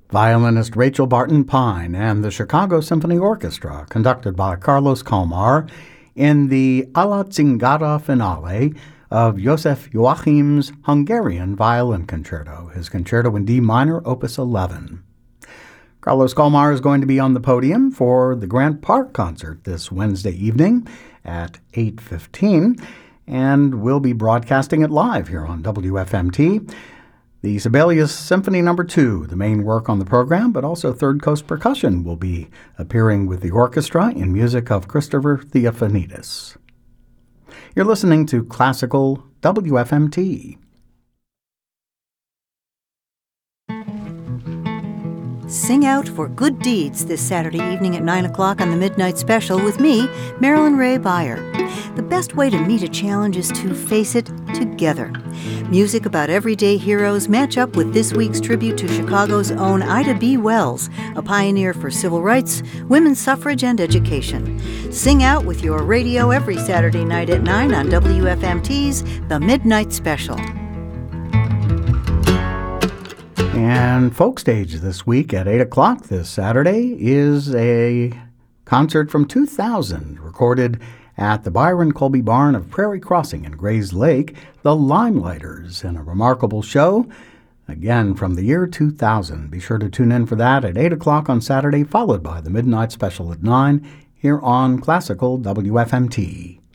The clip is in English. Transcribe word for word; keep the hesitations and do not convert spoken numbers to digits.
Violinist Rachel Barton Pine and the Chicago Symphony Orchestra, conducted by Carlos Kalmar, in the Alla Zingara finale of Joseph Joachim's Hungarian Violin Concerto, his Concerto in D minor, Opus eleven. Carlos Kalmar is going to be on the podium for the Grant Park concert this Wednesday evening at eight fifteen, and we'll be broadcasting it live here on W F M T. The Sibelius Symphony Number two, the main work on the program, but also Third Coast Percussion will be appearing with the orchestra in music of Christopher Theophanidis. You're listening to Classical W F M T. Sing out for good deeds this Saturday evening at nine o'clock on the Midnight Special with me, Marilyn Ray Beyer. The best way to meet a challenge is to face it together. Music about everyday heroes match up with this week's tribute to Chicago's own Ida B. Wells, a pioneer for civil rights, women's suffrage, and education. Sing out with your radio every Saturday night at nine on W F M T's The Midnight Special. And Folk Stage this week at eight o'clock this Saturday is a concert from two thousand, recorded at the Byron Colby Barn of Prairie Crossing in Grays Lake, the Limelighters, in a remarkable show, again from the year two thousand. Be sure to tune in for that at eight o'clock on Saturday, followed by the Midnight Special at nine, here on Classical W F M T.